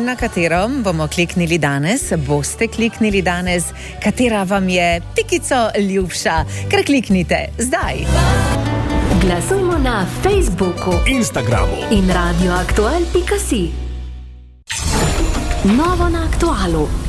na katero bomo kliknili danes, boste kliknili danes, katera vam je pikico ljubša, kar kliknite zdaj. Glasujmo na Facebooku, Instagramu in radioaktual.si. Novo na Aktualu.